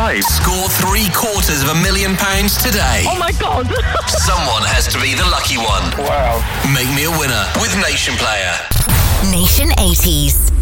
live. Score £750,000 today. Oh my God. Someone has to be the lucky one. Wow. Make me a winner with Nation Player. Nation 80s.